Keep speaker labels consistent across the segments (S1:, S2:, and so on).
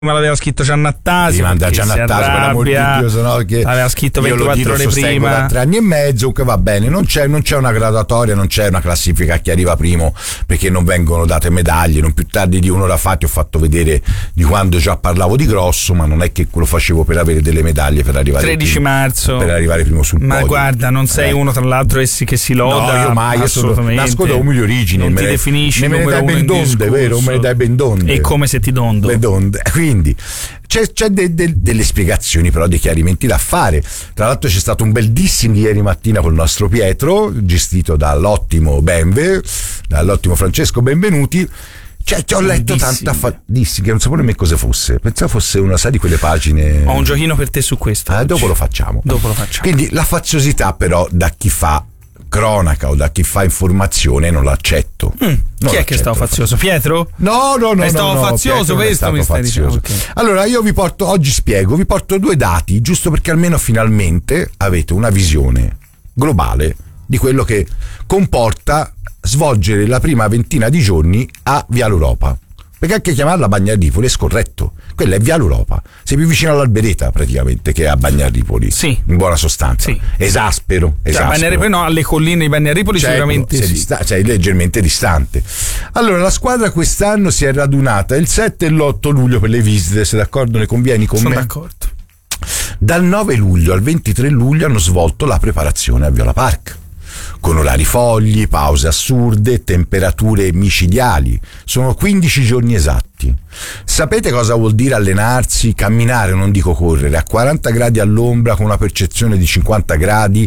S1: ma l'aveva scritto Giannattasio.
S2: Manda Giannattasio, per l'amor di Dio, sennò che
S1: l'aveva scritto 24 ore prima.
S2: Da 3 anni e mezzo, che va bene, non c'è una graduatoria, non c'è una classifica a chi arriva primo, perché non vengono date medaglie. Non più tardi di un'ora fa ti ho fatto vedere di quando già parlavo di Grosso, ma non è che lo facevo per avere delle medaglie per arrivare
S1: 13
S2: primo,
S1: marzo
S2: per arrivare primo sul podio.
S1: Ma guarda, non sei uno tra l'altro che si loda.
S2: No, io mai,
S1: assolutamente.
S2: Nasco da umili origini,
S1: non ti definisci
S2: me ne dai ben donde, vero? Me ne dai ben donde.
S1: E come se ti dondo.
S2: Le donde. Quindi c'è delle spiegazioni, però dei chiarimenti da fare. Tra l'altro c'è stato un bel dissing ieri mattina col nostro Pietro, gestito dall'ottimo Benve, dall'ottimo Francesco Benvenuti. Cioè, ho letto tanta dissing che non sapevo nemmeno cosa fosse. Pensavo fosse una, sai, di quelle pagine.
S1: Ho un giochino per te su questo.
S2: Dopo lo facciamo.
S1: Dopo.
S2: Quindi la faziosità, però, da chi fa cronaca o da chi fa informazione non l'accetto.
S1: Chi è che è stato fazioso? Pietro?
S2: No,
S1: è stato fazioso, questo mi stai dicendo. Okay.
S2: Allora io vi porto 2 dati, giusto perché almeno finalmente avete una visione globale di quello che comporta svolgere la prima ventina di giorni a Viale Europa. Perché anche chiamarla Bagnaripoli è scorretto. Quella è Viale Europa. Sei più vicino all'Albereta praticamente che a Bagnaripoli.
S1: Sì.
S2: In buona sostanza.
S1: Sì.
S2: Esaspero.
S1: Bagnaripoli no, alle colline di Bagnaripoli sicuramente sì.
S2: Sei leggermente distante. Allora, la squadra quest'anno si è radunata il 7 e l'8 luglio per le visite. Sei d'accordo? Ne convieni con me?
S1: Sono d'accordo.
S2: Dal 9 luglio al 23 luglio hanno svolto la preparazione a Viola Park, con orari fogli, pause assurde, temperature micidiali. Sono 15 giorni esatti. Sapete cosa vuol dire allenarsi, camminare, non dico correre, a 40 gradi all'ombra con una percezione di 50 gradi,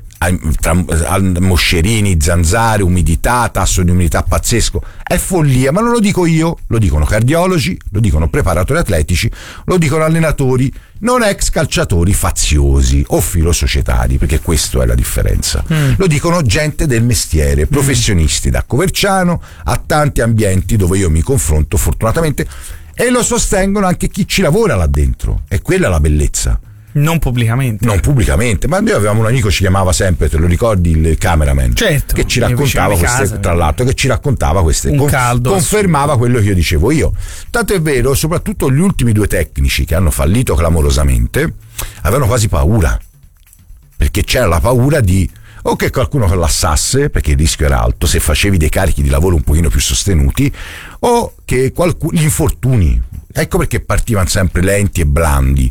S2: tra moscerini, zanzare, umidità, tasso di umidità pazzesco? È follia, ma non lo dico io, lo dicono cardiologi, lo dicono preparatori atletici, lo dicono allenatori, non ex calciatori faziosi o filosocietari, perché questa è la differenza. Lo dicono gente del mestiere, professionisti da Coverciano a tanti ambienti dove io mi confronto fortunatamente, e lo sostengono anche chi ci lavora là dentro, e quella è la bellezza.
S1: Non pubblicamente,
S2: ma noi avevamo un amico, ci chiamava sempre, te lo ricordi, il cameraman?
S1: Certo,
S2: che ci raccontava queste, tra l'altro, che ci raccontava queste, confermava quello che io dicevo io. Tanto è vero, soprattutto gli ultimi 2 tecnici che hanno fallito clamorosamente avevano quasi paura, perché c'era la paura di o che qualcuno collassasse, perché il rischio era alto se facevi dei carichi di lavoro un pochino più sostenuti, o che gli infortuni. Ecco perché partivano sempre lenti e blandi.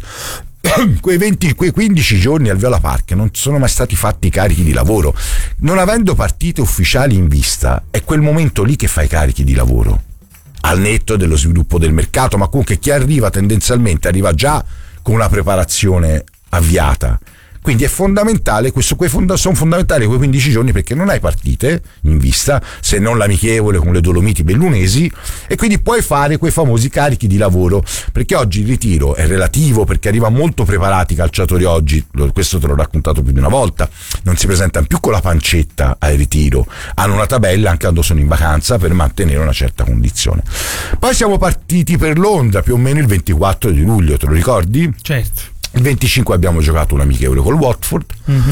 S2: Quei 15 giorni al Viola Park non sono mai stati fatti carichi di lavoro. Non avendo partite ufficiali in vista, è quel momento lì che fai carichi di lavoro, al netto dello sviluppo del mercato, ma comunque chi arriva tendenzialmente arriva già con una preparazione avviata. Quindi è fondamentale, sono fondamentali quei 15 giorni, perché non hai partite in vista, se non l'amichevole con le Dolomiti Bellunesi, e quindi puoi fare quei famosi carichi di lavoro, perché oggi il ritiro è relativo, perché arrivano molto preparati i calciatori oggi, questo te l'ho raccontato più di una volta, non si presentano più con la pancetta al ritiro, hanno una tabella anche quando sono in vacanza per mantenere una certa condizione. Poi siamo partiti per Londra più o meno il 24 di luglio, te lo ricordi?
S1: Certo.
S2: Il 25 abbiamo giocato un amichevole col Watford.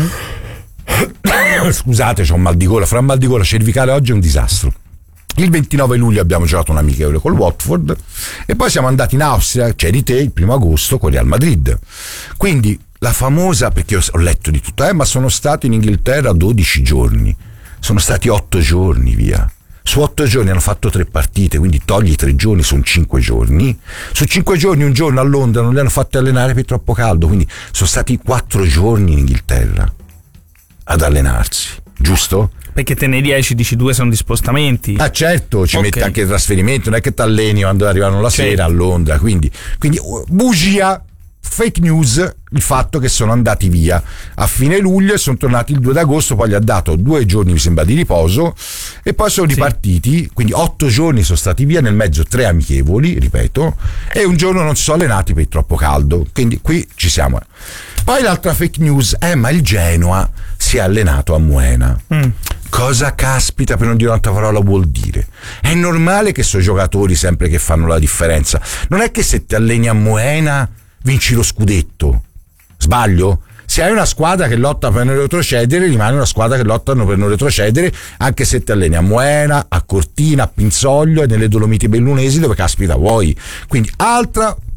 S2: Scusate, c'ho un mal di gola. Fra mal di gola cervicale oggi è un disastro. Il 29 luglio abbiamo giocato un amichevole col Watford e poi siamo andati in Austria, c'eri te, il 1 agosto con Real Madrid. Quindi la famosa, perché ho letto di tutto, ma sono stato in Inghilterra 12 giorni. Sono stati 8 giorni via. Su 8 giorni hanno fatto 3 partite, quindi togli 3 giorni, sono 5 giorni. Su 5 giorni, un giorno a Londra non li hanno fatti allenare per troppo caldo, quindi sono stati 4 giorni in Inghilterra ad allenarsi, giusto?
S1: Perché te ne 10 dici 2 sono di spostamenti.
S2: Ah certo, ci mette anche il trasferimento, non è che ti alleni quando arrivano la sera a Londra, quindi bugia, fake news, il fatto che sono andati via a fine luglio e sono tornati il 2 d'agosto, poi gli ha dato 2 giorni mi sembra di riposo e poi sono ripartiti, quindi 8 giorni sono stati via, nel mezzo 3 amichevoli, ripeto, e un giorno non si sono allenati per troppo caldo, quindi qui ci siamo. Poi l'altra fake news ma il Genoa si è allenato a Moena. Cosa caspita, per non dire un'altra parola, vuol dire? È normale che sono giocatori sempre che fanno la differenza, non è che se ti alleni a Moena vinci lo scudetto, sbaglio? Se hai una squadra che lotta per non retrocedere, rimane una squadra che lottano per non retrocedere, anche se ti alleni a Moena, a Cortina, a Pinzoglio e nelle Dolomiti Bellunesi, dove caspita vuoi. Quindi altra